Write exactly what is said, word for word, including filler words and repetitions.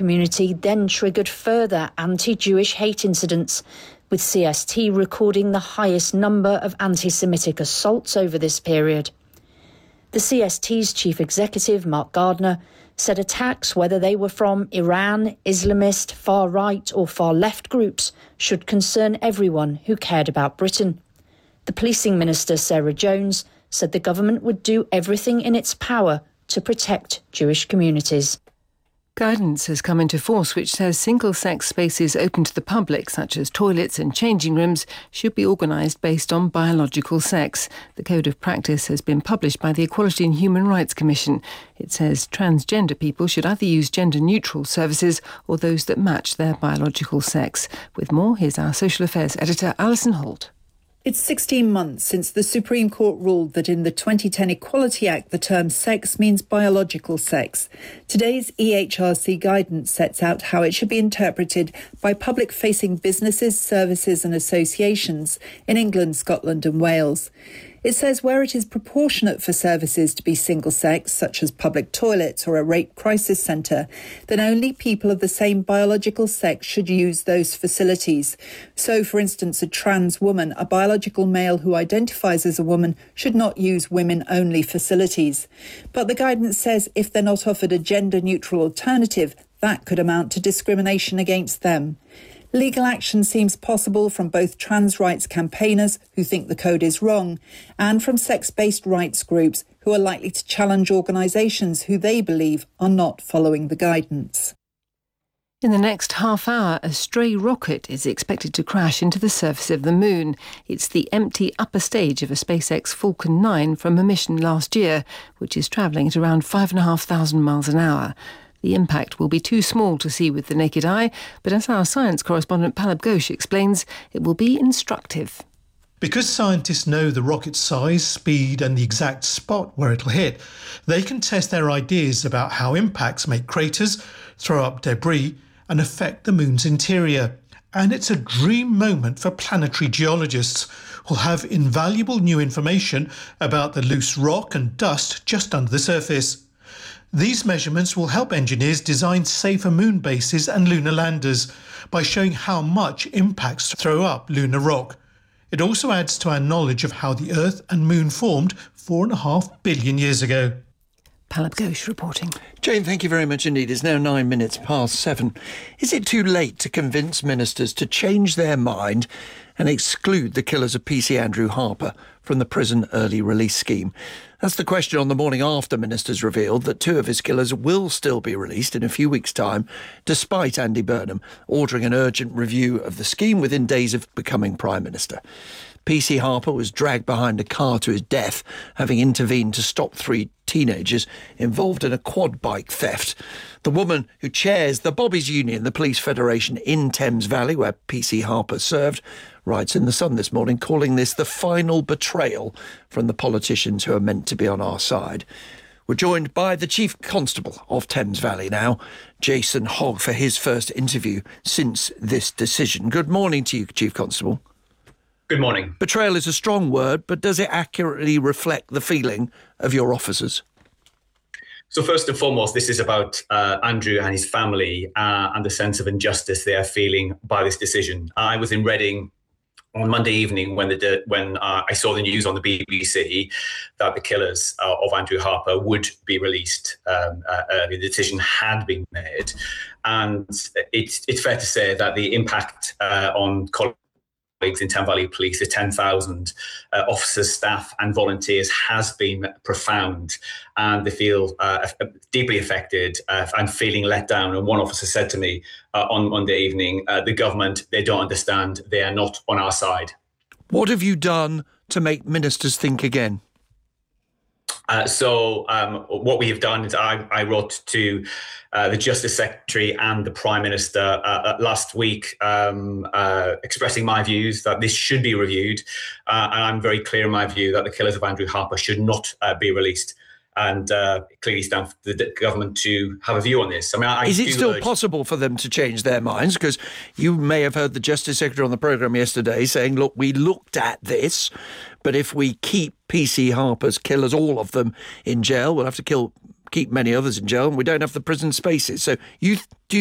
community then triggered further anti-Jewish hate incidents, with C S T recording the highest number of anti-Semitic assaults over this period. The C S T's chief executive, Mark Gardner, said attacks, whether they were from Iran, Islamist, far-right or far-left groups, should concern everyone who cared about Britain. The policing minister, Sarah Jones, said the government would do everything in its power to protect Jewish communities. Guidance has come into force which says single-sex spaces open to the public, such as toilets and changing rooms, should be organised based on biological sex. The Code of Practice has been published by the Equality and Human Rights Commission. It says transgender people should either use gender-neutral services or those that match their biological sex. With more, here's our social affairs editor, Alison Holt. It's sixteen months since the Supreme Court ruled that in the twenty ten Equality Act the term sex means biological sex. Today's E H R C guidance sets out how it should be interpreted by public-facing businesses, services and associations in England, Scotland and Wales. It says where it is proportionate for services to be single-sex, such as public toilets or a rape crisis centre, then only people of the same biological sex should use those facilities. So, for instance, a trans woman, a biological male who identifies as a woman, should not use women-only facilities. But the guidance says if they're not offered a gender-neutral alternative, that could amount to discrimination against them. Legal action seems possible from both trans rights campaigners who think the code is wrong and from sex-based rights groups who are likely to challenge organisations who they believe are not following the guidance. In the next half hour, a stray rocket is expected to crash into the surface of the moon. It's the empty upper stage of a SpaceX Falcon nine from a mission last year, which is travelling at around five thousand five hundred miles an hour. The impact will be too small to see with the naked eye, but as our science correspondent Palab Ghosh explains, it will be instructive. Because scientists know the rocket's size, speed and the exact spot where it'll hit, they can test their ideas about how impacts make craters, throw up debris and affect the moon's interior. And it's a dream moment for planetary geologists who'll have invaluable new information about the loose rock and dust just under the surface. These measurements will help engineers design safer moon bases and lunar landers by showing how much impacts throw up lunar rock. It also adds to our knowledge of how the Earth and Moon formed four and a half billion years ago. Palab Ghosh reporting. Jane, thank you very much indeed. It's now nine minutes past seven. Is it too late to convince ministers to change their mind and exclude the killers of P C Andrew Harper from the prison early release scheme? That's the question on the morning after ministers revealed that two of his killers will still be released in a few weeks' time, despite Andy Burnham ordering an urgent review of the scheme within days of becoming Prime Minister. P C Harper was dragged behind a car to his death, having intervened to stop three teenagers involved in a quad bike theft. The woman who chairs the Bobbies Union, the police federation in Thames Valley, where P C Harper served, writes in The Sun this morning, calling this the final betrayal from the politicians who are meant to be on our side. We're joined by the Chief Constable of Thames Valley now, Jason Hogg, for his first interview since this decision. Good morning to you, Chief Constable. Good morning. Betrayal is a strong word, but does it accurately reflect the feeling of your officers? So first and foremost, this is about uh, Andrew and his family uh, and the sense of injustice they are feeling by this decision. I was in Reading on Monday evening when the when uh, I saw the news on the B B C that the killers uh, of Andrew Harper would be released um, uh, early. The decision had been made, and it's it's fair to say that the impact uh, on colleagues in Thames Valley Police, the ten thousand uh, officers, staff and volunteers has been profound, and they feel uh, deeply affected uh, and feeling let down. And one officer said to me uh, on Monday evening, uh, the government, they don't understand, they are not on our side. What have you done to make ministers think again? Uh, so um, what we have done is I, I wrote to uh, the Justice Secretary and the Prime Minister uh, last week um, uh, expressing my views that this should be reviewed. Uh, and I'm very clear in my view that the killers of Andrew Harper should not uh, be released. And uh, clearly stand for the government to have a view on this. I mean, I Is it still urge- possible for them to change their minds? Because you may have heard the Justice Secretary on the programme yesterday saying, look, we looked at this, but if we keep P C Harper's killers, all of them, in jail, we'll have to kill, keep many others in jail, and we don't have the prison spaces. So you do you